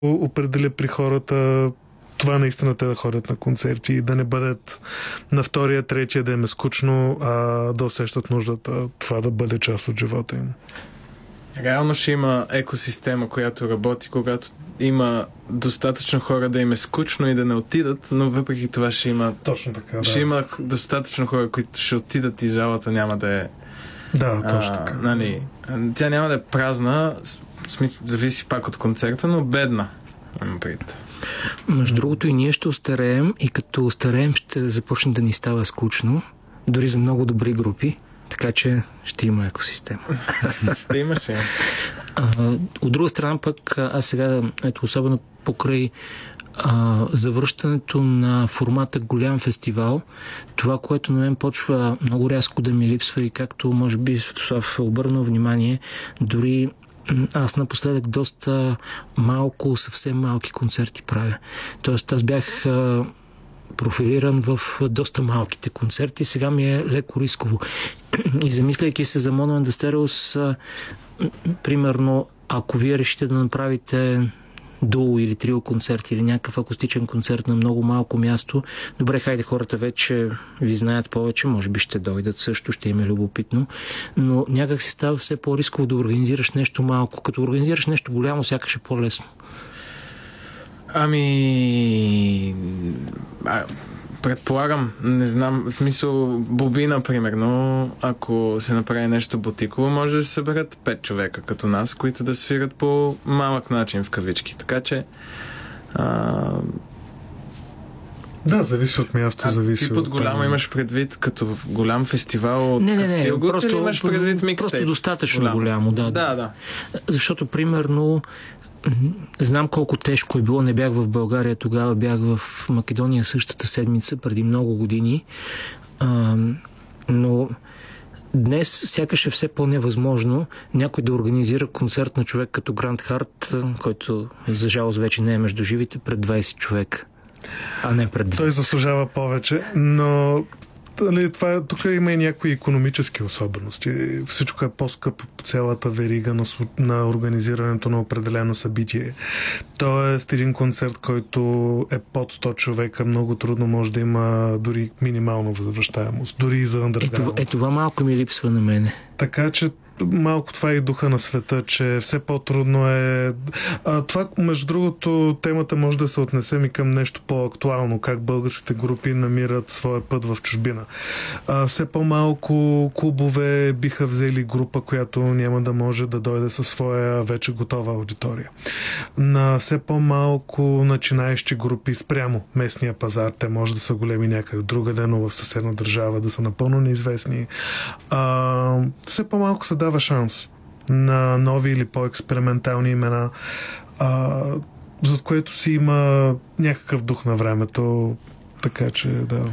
определя при хората това наистина те да ходят на концерти и да не бъдат на втория, третия да им е скучно, а да усещат нуждата това да бъде част от живота им. Реално ще има екосистема, която работи, когато има достатъчно хора да им е скучно и да не отидат, но въпреки това ще има... Точно така, да. Ще има достатъчно хора, които ще отидат и залата няма да е... Да, точно така. Нали, тя няма да е празна, в смисъл, зависи пак от концерта, но бедна. Между другото и ние ще остареем и като остареем ще започне да ни става скучно, дори за много добри групи, така че ще има екосистема. Ще имаше. От друга страна пък, аз сега, особено покрай завръщането на формата голям фестивал, това, което на мен почва много рязко да ми липсва и както може би Светослав е обърнал внимание, дори аз напоследък доста малко, съвсем малки концерти правя. Тоест аз бях профилиран в доста малките концерти, сега ми е леко рисково. И замисляйки се за Mono and the Stereos, примерно, ако вие решите да направите дуо или трио концерт или някакъв акустичен концерт на много малко място, добре, хайде, хората вече ви знаят повече, може би ще дойдат също, ще им е любопитно, но някак се става все по-рисково да организираш нещо малко. Като организираш нещо голямо, сякаш е по-лесно. Предполагам, не знам, в смисъл Боби, например, но ако се направи нещо бутиково, може да се съберат 5 човека като нас, които да свират по малък начин в кавички. Така че да, зависи от място, зависи ти под голямо имаш предвид като голям фестивал от не, просто имаш предвид микстейп? Просто достатъчно голямо, да. Защото, примерно, знам колко тежко е било. Не бях в България, тогава бях в Македония същата седмица, преди много години. Но днес сякаш е все по-невъзможно някой да организира концерт на човек като Грант Харт, който за жалост вече не е между живите, пред 20 човека, а не пред 2. Той заслужава повече, но тук има и някои икономически особености. Всичко е по-скъпо по цялата верига на организирането на определено събитие. Тоест, един концерт, който е под 100 човека, много трудно може да има дори минимална възвръщаемост. Дори и за underground. Това малко ми липсва на мене. Така че малко това е и духа на света, че все по-трудно е... Това, между другото, темата може да се отнесем и към нещо по-актуално, как българските групи намират своя път в чужбина. Все по-малко клубове биха взели група, която няма да може да дойде със своя вече готова аудитория. На все по-малко начинаещи групи спрямо местния пазар, те може да са големи някъде другаде, но в съседна държава да са напълно неизвестни. Все по-малко се дава шанс на нови или по-експериментални имена, за което си има някакъв дух на времето, така че да.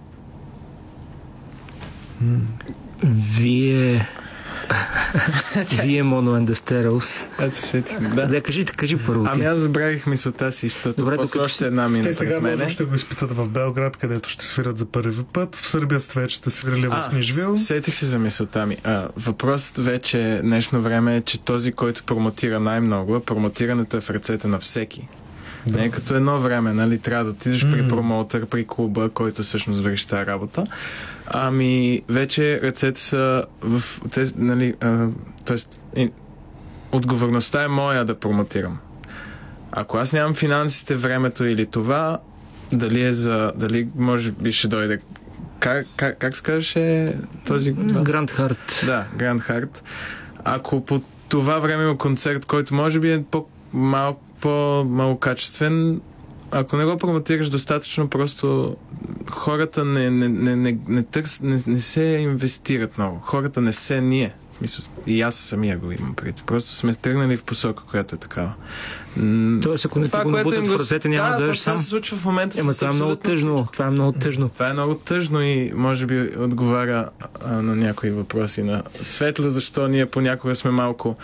Вие Mono and the Stereos. Аз се сетих. Да, кажи първо. Аз забравих мисълта си, защото после още една мина с сега мене. Може ще го изпитат в Белград, където ще свират за първи път. В Сърбия вече ще свирали в Нижвил. Сетих се за мисълта ми. Въпросът вече днешно време е, че този, който промотира най-много, промотирането е в ръцете на всеки. Да. Не като едно време, нали, трябва да отидеш при промоутър, при клуба, който всъщност върши тази работа. Вече ръцете са в тези, нали, тоест, отговорността е моя да промотирам. Ако аз нямам финансите, времето или това, дали може би ще дойде как се казваше този... Грант Харт. Да, Грант Харт. Ако по това време има концерт, който може би е по-малокачествен, ако не го промотираш достатъчно, просто хората не се инвестират много. Хората не се ние. В смисъл, и аз самия го имам преди. Просто сме тръгнали в посока, която е такава. Тоест, ако не го набутат в ръцете, няма да дадеш сам. Това се случва в момента. Това е много тъжно. Това е много тъжно и може би отговаря на някои въпроси на Светло, защо ние понякога сме малко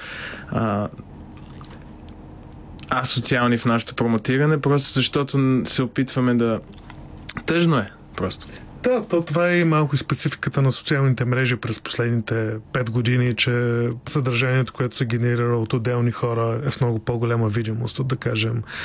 асоциални в нашето промотиране, просто защото се опитваме да... Тъжно е, просто. Да, това е и малко и спецификата на социалните мрежи през последните 5 години, че съдържанието, което се генерира от отделни хора, е с много по-голяма видимост от, да кажем,